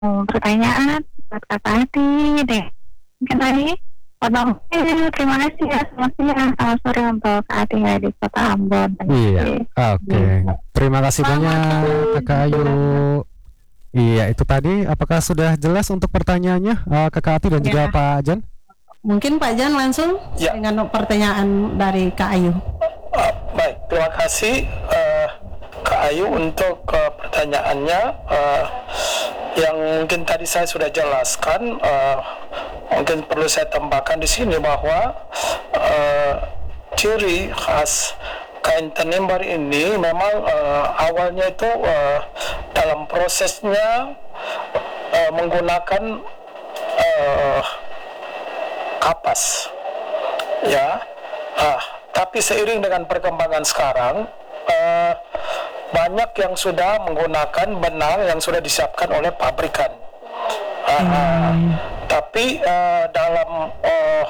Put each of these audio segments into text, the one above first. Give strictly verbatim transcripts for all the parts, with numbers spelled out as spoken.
mau pertanyaan buat Kakak Ati deh. Mungkin tadi potong. Terima kasih ya. Selamat siang, selamat sore untuk Kak Ati ya di Kota Ambon. Iya, oke. Terima kasih banyak Kakak Ayu. Iya, itu tadi. Apakah sudah jelas untuk pertanyaannya uh, Kakak Ati dan juga Ya. Pak Jan? Mungkin Pak Jan langsung Ya. dengan pertanyaan dari Kak Ayu. Uh, baik, terima kasih uh, Kak Ayu untuk uh, pertanyaannya. Uh, yang mungkin tadi saya sudah jelaskan, uh, mungkin perlu saya tambahkan di sini bahwa uh, ciri khas kain tenimbar ini memang uh, awalnya itu uh, dalam prosesnya uh, menggunakan uh, kapas, ya. Ah, tapi seiring dengan perkembangan sekarang, uh, banyak yang sudah menggunakan benang yang sudah disiapkan oleh pabrikan. Uh, uh, tapi uh, dalam uh,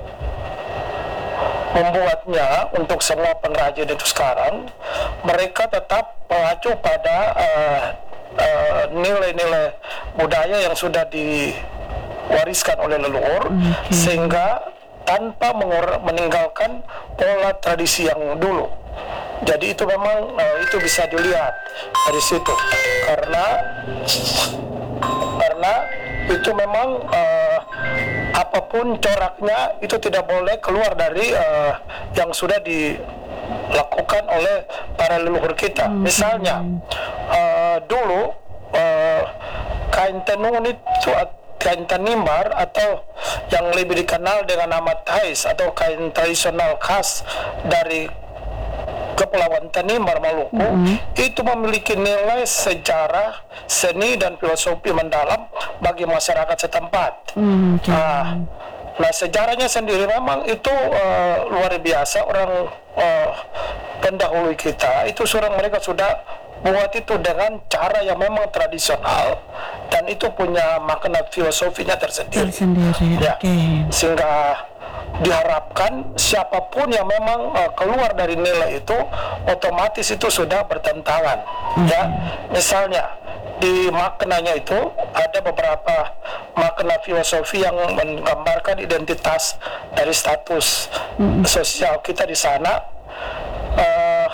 membuatnya untuk semua pengrajin itu sekarang, mereka tetap mengacu pada uh, uh, nilai-nilai budaya yang sudah diwariskan oleh leluhur, Okay. sehingga tanpa mengur- meninggalkan pola tradisi yang dulu. Jadi itu memang uh, itu bisa dilihat dari situ, karena karena itu memang uh, apapun coraknya itu tidak boleh keluar dari uh, yang sudah dilakukan oleh para leluhur kita. Hmm. Misalnya uh, dulu uh, kain tenun itu, kain tenimbar atau yang lebih dikenal dengan nama tais atau kain tradisional khas dari Kepulauan Tanimbar Maluku, mm-hmm. itu memiliki nilai sejarah, seni dan filosofi mendalam bagi masyarakat setempat. Mm, okay. Nah, nah sejarahnya sendiri memang itu uh, luar biasa. Orang uh, pendahulu kita itu surang mereka sudah buat itu dengan cara yang memang tradisional dan itu punya makna filosofinya tersendiri. Tersendiri, Ya, okay. sehingga diharapkan siapapun yang memang uh, keluar dari nilai itu otomatis itu sudah bertentangan. Mm-hmm. Ya, misalnya di maknanya itu ada beberapa makna filosofi yang menggambarkan identitas dari status mm-hmm. sosial kita di sana. Uh,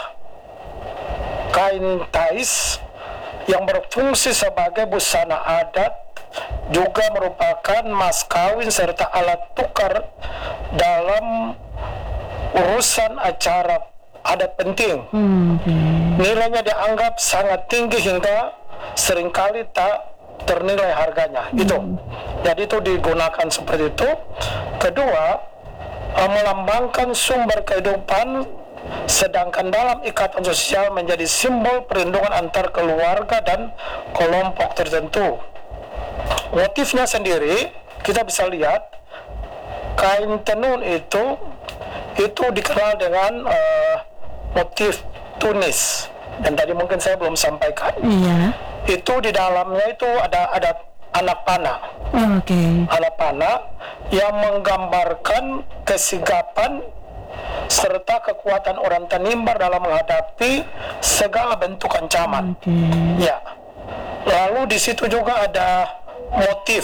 kain tais yang berfungsi sebagai busana adat juga merupakan mas kawin serta alat tukar dalam urusan acara adat penting. Hmm, okay. Nilainya dianggap sangat tinggi hingga seringkali tak ternilai harganya. Hmm. Itu. Jadi itu digunakan seperti itu. Kedua, melambangkan sumber kehidupan, sedangkan dalam ikatan sosial menjadi simbol perlindungan antar keluarga dan kelompok tertentu. Motifnya sendiri kita bisa lihat kain tenun itu itu dikenal dengan uh, motif tunis, dan tadi mungkin saya belum sampaikan. Iya. Itu di dalamnya itu ada ada anak panah. Oh, oke. Okay. Anak panah yang menggambarkan kesigapan serta kekuatan orang Tanimbar dalam menghadapi segala bentuk ancaman. Okay. Ya. Lalu di situ juga ada motif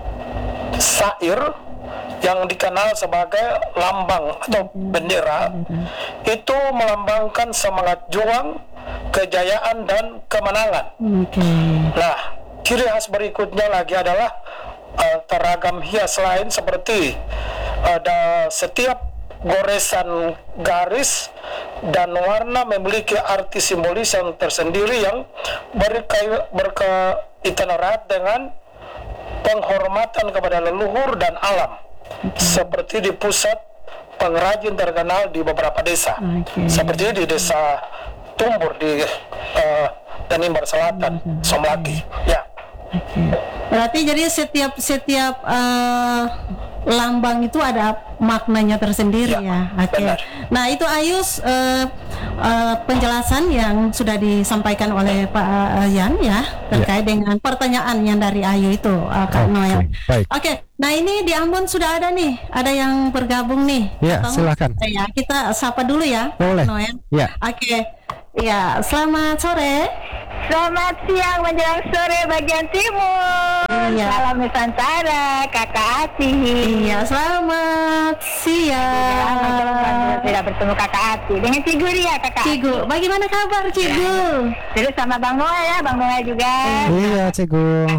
sair yang dikenal sebagai lambang atau bendera. Itu melambangkan semangat juang, kejayaan dan kemenangan. Okay. Nah, ciri khas berikutnya lagi adalah uh, teragam hias lain seperti ada setiap goresan garis dan warna memiliki arti simbolis yang tersendiri yang berkai- berkaitan erat dengan penghormatan kepada leluhur dan alam. Okay. Seperti di pusat pengrajin terkenal di beberapa desa. Okay. Seperti di desa Tumbur di uh, Tanimbar Selatan, okay. Somlaki. Ya. Okay. Berarti jadi setiap setiap uh, lambang itu ada maknanya tersendiri ya. ya? Oke. Okay. Nah itu Ayus uh, uh, penjelasan yang sudah disampaikan oleh Pak uh, Yan ya terkait ya. dengan pertanyaan yang dari Ayu itu uh, Kak okay. Noel. Oke. Okay. Nah ini di Ambon sudah ada nih, ada yang bergabung nih. Ya, Atau, silakan. Ya kita sapa dulu ya. Boleh. Noel. Ya. Oke. Okay. Ya, selamat sore. Selamat siang menjelang sore bagian timur. Iya. Salam Nusantara, Kakak Ati. Iya, selamat siang. Sudah tidak bertemu Kakak Ati. Dengan Cigu ya Kakak. Cigu, bagaimana kabar Cigu? Terus sama Bang Noel ya, Bang Noel juga. Iya, Cigu.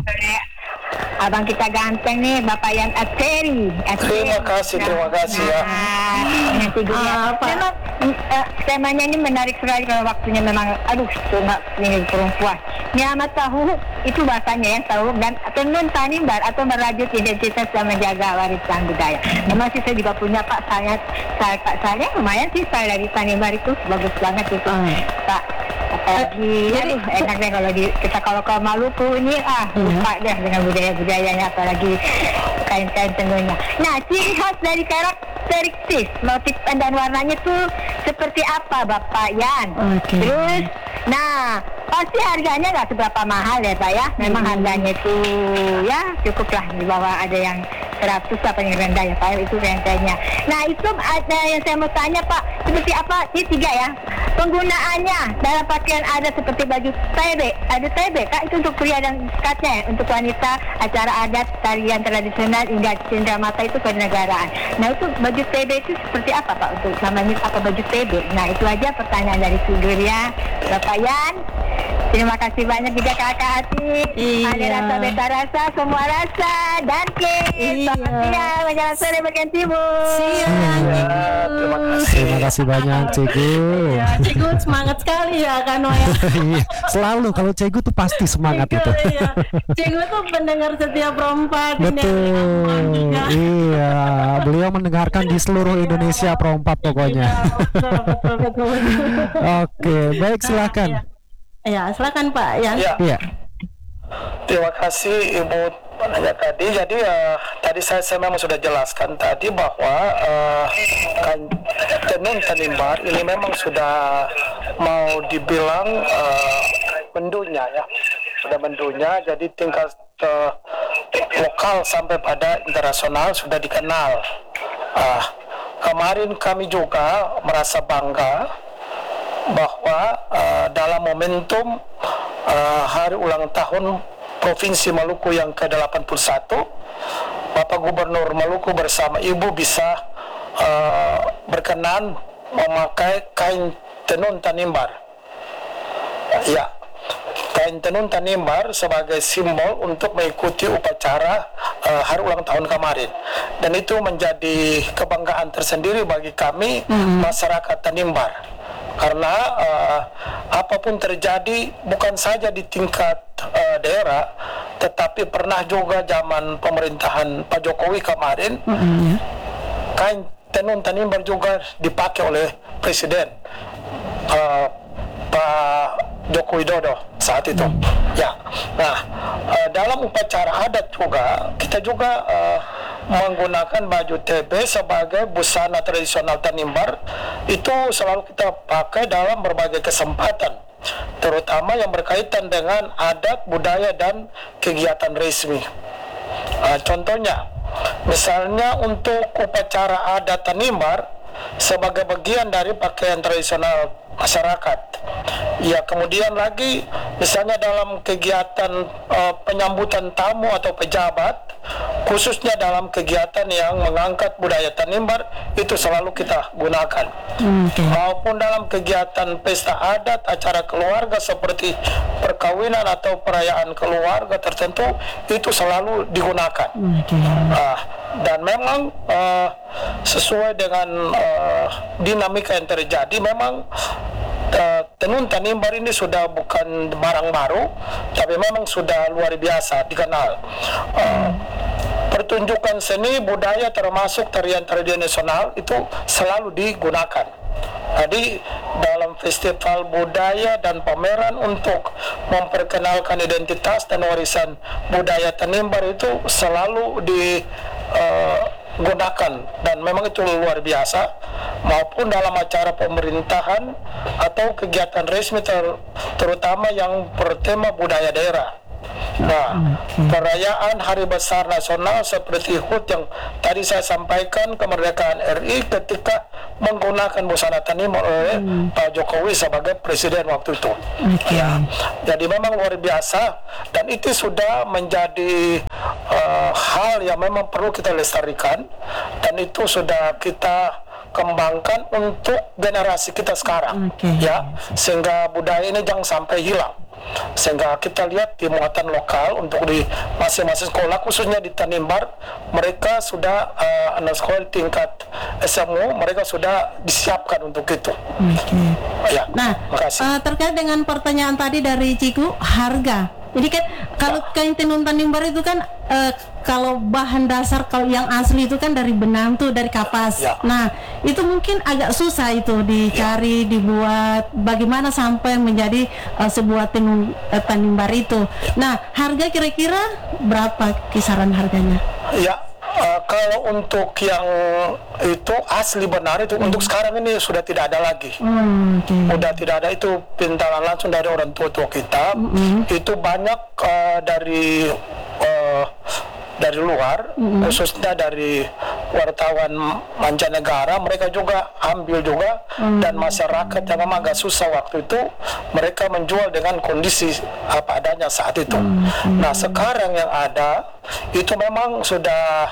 Abang kita ganteng nih, Bapak Yan Atseri. Terima kasih, terima kasih ya. Nah, dengan Cigu ya. Apa? Memang uh, temanya ini menarik sekali kalau waktunya memang, aduh, cuma ini perempuan. Nyamat tahu itu bahasanya ya, tahu dan tenun tanimbar atau merajut identitas dan menjaga warisan budaya. Memang sih saya juga punya Pak, saya, saya Pak saya lumayan sih saya dari tanimbar itu bagus banget itu Hmm. Pak. Apalagi, Jadi- aduh, enak deh kalau di, kita kalau ke Maluku ini ah lupa deh dengan budaya-budayanya, apalagi kain-kain tenunnya. Nah, ciri khas dari karakteristik motif dan warnanya tuh seperti apa Bapak Yan? Oke. Terus, nah pasti harganya nggak seberapa mahal ya Pak ya. Memang harganya itu ya cukuplah, di bawah ada yang seratus apa yang rendah ya Pak, itu rentenya. Nah itu ada yang saya mau tanya Pak, seperti apa, ini tiga ya, penggunaannya dalam pakaian ada seperti baju T B, ada T B Kak, itu untuk pria dan sekatnya ya, untuk wanita acara adat, tarian tradisional hingga cenderamata itu kenegaraan. Nah itu baju T B itu seperti apa Pak, untuk namanya apa baju T B? Nah itu aja pertanyaan dari Figur ya Bapak Yan. Terima kasih banyak juga Kakak Ati. Iya. Ada rasa beta rasa, semua rasa dan ke. Iya. Selamat siang, menjelang sore bagian timur. Siang, Ya, Cigu. terima kasih. Terima kasih banyak, Cigu. Ya, Cigu semangat sekali ya kan Noel. Iya, selalu kalau Cigu tuh pasti semangat Cigu, itu. iya. Cigu tuh pendengar setiap rompat ini dari Ambon Betul. juga. Iya, beliau mendengarkan di seluruh Indonesia perompat pokoknya. Iya, betul, betul, betul, betul. Oke, baik silakan. Ya, silakan Pak ya. Ya, Iya. terima kasih Ibu penanya tadi. Jadi uh, tadi saya, saya memang sudah jelaskan tadi bahwa uh, kan, tenun tanimbar ini memang sudah mau dibilang uh, mendunia ya, sudah mendunia. Jadi tingkat uh, lokal sampai pada internasional sudah dikenal. Uh, kemarin kami juga merasa bangga bahwa uh, dalam momentum uh, hari ulang tahun Provinsi Maluku yang ke delapan puluh satu, Bapak Gubernur Maluku bersama Ibu bisa uh, berkenan memakai kain tenun tanimbar. Ya, kain tenun tanimbar sebagai simbol untuk mengikuti upacara uh, hari ulang tahun kemarin, dan itu menjadi kebanggaan tersendiri bagi kami mm-hmm. masyarakat Tanimbar. Karena uh, apapun terjadi bukan saja di tingkat uh, daerah, tetapi pernah juga zaman pemerintahan Pak Jokowi kemarin, mm-hmm. kain tenun tanimbar juga dipakai oleh Presiden uh, Pak Joko Widodo saat itu. Ya, nah uh, dalam upacara adat juga kita juga uh, menggunakan baju T B sebagai busana tradisional Tanimbar. Itu selalu kita pakai dalam berbagai kesempatan, terutama yang berkaitan dengan adat, budaya, dan kegiatan resmi. Uh, contohnya, misalnya untuk upacara adat Tanimbar sebagai bagian dari pakaian tradisional masyarakat. Ya, kemudian lagi misalnya dalam kegiatan uh, penyambutan tamu atau pejabat, khususnya dalam kegiatan yang mengangkat budaya Tanimbar, itu selalu kita gunakan. Okay. Maupun dalam kegiatan pesta adat, acara keluarga seperti perkawinan atau perayaan keluarga tertentu, itu selalu digunakan. Okay. Uh, dan memang uh, sesuai dengan uh, dinamika yang terjadi, memang uh, tenun Tanimbar ini sudah bukan barang baru, tapi memang sudah luar biasa dikenal. Uh, pertunjukan seni budaya termasuk tarian tradisional itu selalu digunakan. Jadi dalam festival budaya dan pameran untuk memperkenalkan identitas dan warisan budaya Tanimbar itu selalu digunakan, dan memang itu luar biasa. Maupun dalam acara pemerintahan atau kegiatan resmi ter, terutama yang bertema budaya daerah. Nah, perayaan hari besar nasional seperti H U T yang tadi saya sampaikan, kemerdekaan R I ketika menggunakan busana Tanimbar oleh hmm. Pak Jokowi sebagai presiden waktu itu. Okay. Ya, jadi memang luar biasa dan itu sudah menjadi uh, hal yang memang perlu kita lestarikan dan itu sudah kita kembangkan untuk generasi kita sekarang, okay. ya, sehingga budaya ini jangan sampai hilang. Sehingga kita lihat di muatan lokal untuk di masing-masing sekolah, khususnya di Tanimbar, mereka sudah uh, anak sekolah di tingkat S M U, mereka sudah disiapkan untuk itu. Okay. Ya, nah, uh, terkait dengan pertanyaan tadi dari Ciku, harga. Jadi kan kalau kain tenun Tanimbar itu kan uh, kalau bahan dasar kalau yang asli itu kan dari benang tuh, dari kapas. Ya. Nah, itu mungkin agak susah itu dicari, ya. dibuat bagaimana sampai menjadi uh, sebuah tenun uh, Tanimbar itu. Nah, harga kira-kira berapa kisaran harganya? Ya, uh, kalau untuk yang itu asli benar itu hmm. untuk sekarang ini sudah tidak ada lagi. Hmm, okay. Sudah tidak ada, itu pintalan langsung dari orang tua-tua kita. Hmm. Itu banyak uh, dari uh, dari luar, mm-hmm. khususnya dari wartawan mancanegara, mereka juga ambil juga, mm-hmm. dan masyarakat yang memang agak susah waktu itu, mereka menjual dengan kondisi apa adanya saat itu. Mm-hmm. Nah, sekarang yang ada itu memang sudah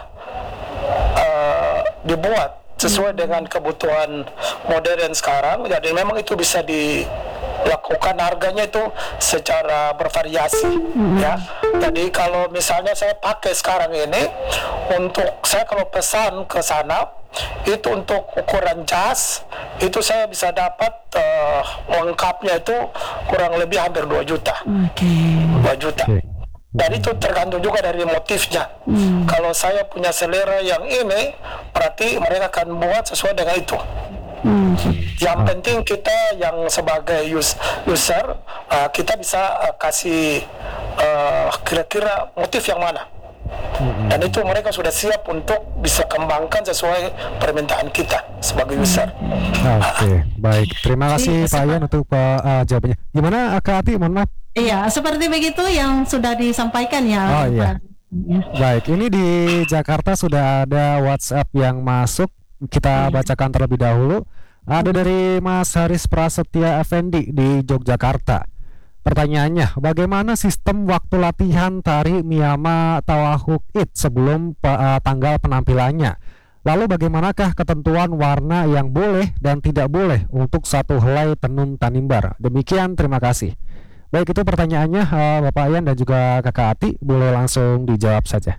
uh, dibuat sesuai mm-hmm. dengan kebutuhan modern sekarang, jadi memang itu bisa di lakukan harganya itu secara bervariasi, mm-hmm. ya. Jadi kalau misalnya saya pakai sekarang ini, untuk saya kalau pesan ke sana itu untuk ukuran jas itu saya bisa dapat uh, lengkapnya itu kurang lebih hampir dua juta. Okay. dua juta. Okay. Dan itu tergantung juga dari motifnya. Hmm. Kalau saya punya selera yang ini, berarti mereka akan buat sesuai dengan itu. Hmm. Yang penting kita yang sebagai use, user, uh, kita bisa uh, kasih uh, kira-kira motif yang mana. Hmm. Dan itu mereka sudah siap untuk bisa kembangkan sesuai permintaan kita sebagai user. Oke, okay. Baik. Terima kasih Pak Ian untuk uh, jawabannya. Gimana Kak Ati? Mohon maaf. Iya, seperti begitu yang sudah disampaikan ya. Oh iya. Baik, ini di Jakarta sudah ada WhatsApp yang masuk. Kita bacakan terlebih dahulu. Ada dari Mas Haris Prasetya Effendi di Yogyakarta. Pertanyaannya, bagaimana sistem waktu latihan tari Miyama Tawahuk It sebelum uh, tanggal penampilannya? Lalu bagaimanakah ketentuan warna yang boleh dan tidak boleh untuk satu helai tenun Tanimbar? Demikian, terima kasih. Baik, itu pertanyaannya uh, Bapak Ian dan juga Kakak Ati, boleh langsung dijawab saja.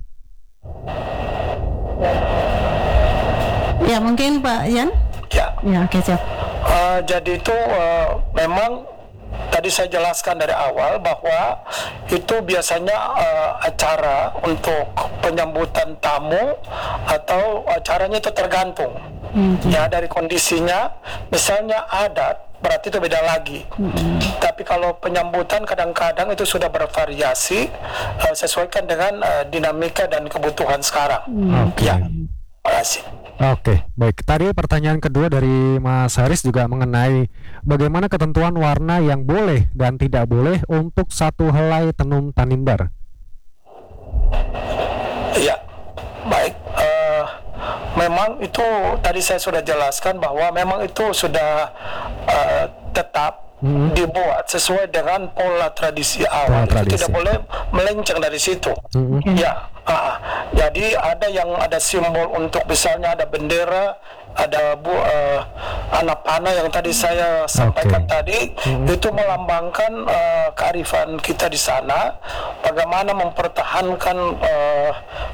Ya, mungkin Pak Ian. Ya, ya oke, siap. Uh, jadi itu uh, memang tadi saya jelaskan dari awal bahwa itu biasanya uh, acara untuk penyambutan tamu atau acaranya itu tergantung hmm. ya dari kondisinya. Misalnya adat, berarti itu beda lagi. Mm-hmm. Tapi kalau penyambutan kadang-kadang itu sudah bervariasi, uh, sesuaikan dengan uh, dinamika dan kebutuhan sekarang. Mm-hmm. Ya, terima kasih. Oke, baik. Tadi pertanyaan kedua dari Mas Haris juga mengenai bagaimana ketentuan warna yang boleh dan tidak boleh untuk satu helai tenun Tanimbar. Iya, baik. Uh, memang itu tadi saya sudah jelaskan bahwa memang itu sudah uh, tetap hmm. dibuat sesuai dengan pola tradisi awal. Pola tradisi. Itu tidak boleh melenceng dari situ. Hmm. Ya, uh, jadi ada yang ada simbol untuk misalnya ada bendera, ada bu uh, anak panah yang tadi saya sampaikan okay. tadi, hmm. itu melambangkan uh, kearifan kita di sana. Bagaimana mempertahankan uh,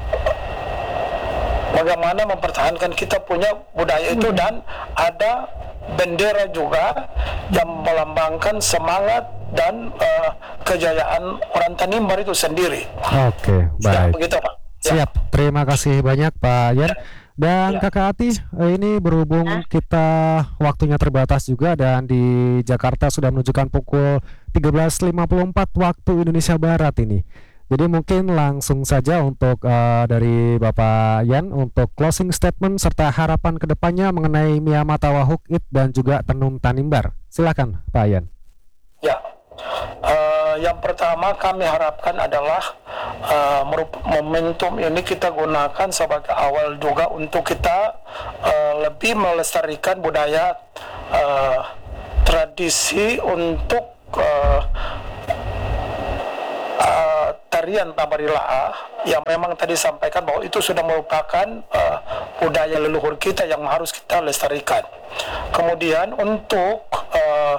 bagaimana mempertahankan kita punya budaya itu, dan ada bendera juga yang melambangkan semangat dan uh, kejayaan orang Tanimbar itu sendiri. Oke, baik. Ya, begitu Pak. Siap, ya. Terima kasih banyak Pak Ian. Dan ya. Kakak Ati, ini berhubung kita waktunya terbatas juga dan di Jakarta sudah menunjukkan pukul tiga belas lima puluh empat waktu Indonesia Barat ini. Jadi mungkin langsung saja untuk uh, dari Bapak Ian untuk closing statement serta harapan kedepannya mengenai Miyama Tawahuk It dan juga tenun Tanimbar. Silakan Pak Ian. Ya, uh, uh, yang pertama kami harapkan adalah uh, momentum ini kita gunakan sebagai awal juga untuk kita uh, lebih melestarikan budaya uh, tradisi untuk uh, uh, tarian Tabarila'a yang memang tadi sampaikan bahwa itu sudah merupakan uh, budaya leluhur kita yang harus kita lestarikan. Kemudian untuk uh,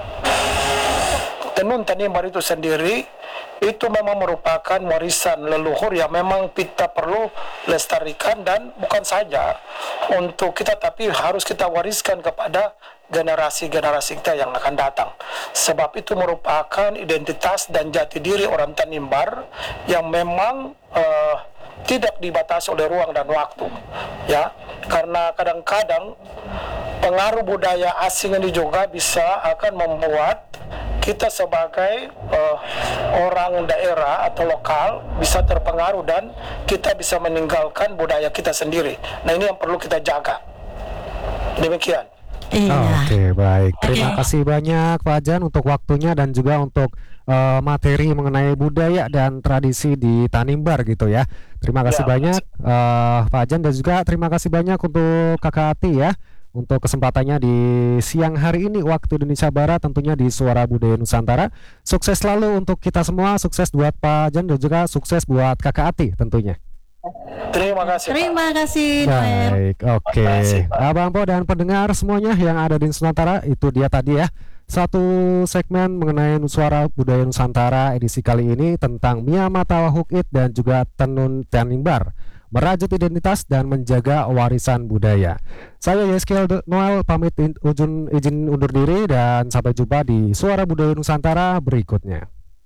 tenun Tanimbar itu sendiri itu memang merupakan warisan leluhur yang memang kita perlu lestarikan, dan bukan saja untuk kita tapi harus kita wariskan kepada generasi-generasi kita yang akan datang, sebab itu merupakan identitas dan jati diri orang Tanimbar yang memang uh, tidak dibatasi oleh ruang dan waktu, ya, karena kadang-kadang pengaruh budaya asing ini juga bisa akan membuat kita sebagai uh, orang daerah atau lokal bisa terpengaruh dan kita bisa meninggalkan budaya kita sendiri. Nah, ini yang perlu kita jaga. Demikian. Iya. Oke, baik. Terima Oke. kasih banyak Pak Jan untuk waktunya dan juga untuk uh, materi mengenai budaya dan tradisi di Tanimbar gitu ya. Terima kasih Ya, banyak uh, Pak Jan, dan juga terima kasih banyak untuk Kakak Ati ya untuk kesempatannya di siang hari ini waktu Indonesia Barat, tentunya di Suara Budaya Nusantara. Sukses selalu untuk kita semua, sukses buat Pak Jan dan juga sukses buat Kakak Ati tentunya. Terima kasih. Pak. Terima kasih Noel. Baik, oke. Terima kasih, Pak. Abang Po dan pendengar semuanya yang ada di Nusantara, itu dia tadi ya satu segmen mengenai Suara Budaya Nusantara edisi kali ini tentang Miyama Tawahukit dan juga tenun Tanimbar, merajut identitas dan menjaga warisan budaya. Saya Yeskel Noel pamit in, ujun, izin undur diri dan sampai jumpa di Suara Budaya Nusantara berikutnya.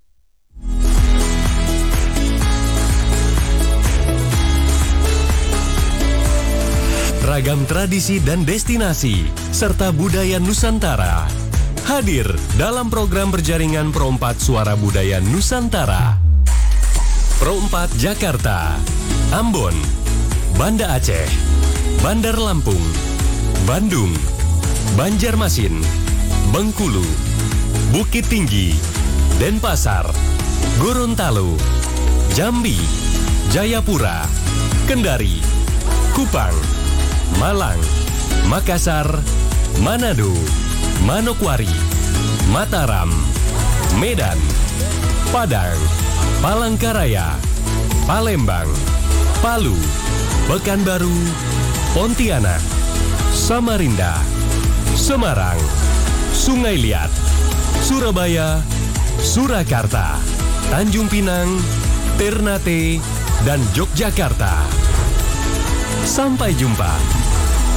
Ragam tradisi dan destinasi serta budaya Nusantara hadir dalam program berjaringan Pro empat Suara Budaya Nusantara. Pro empat Jakarta, Ambon, Banda Aceh, Bandar Lampung, Bandung, Banjarmasin, Bengkulu, Bukit Tinggi, Denpasar, Gorontalo, Jambi, Jayapura, Kendari, Kupang, Malang, Makassar, Manado, Manokwari, Mataram, Medan, Padang, Palangkaraya, Palembang, Palu, Pekanbaru, Pontianak, Samarinda, Semarang, Sungai Liat, Surabaya, Surakarta, Tanjung Pinang, Ternate, dan Yogyakarta. Sampai jumpa.